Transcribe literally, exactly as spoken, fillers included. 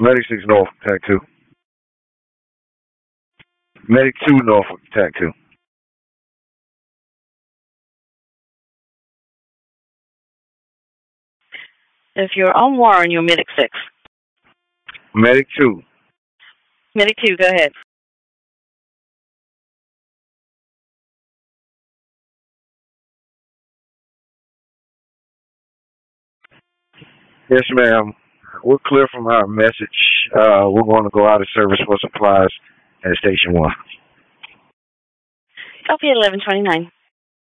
Medic six Norfolk, tag two. Medic two Norfolk, tag two. If you're on Warren, you're Medic six. Medic two. Medic two, go ahead. Yes, ma'am. We're clear from our message. Uh, we're going to go out of service for supplies at Station one. L P eleven twenty-nine.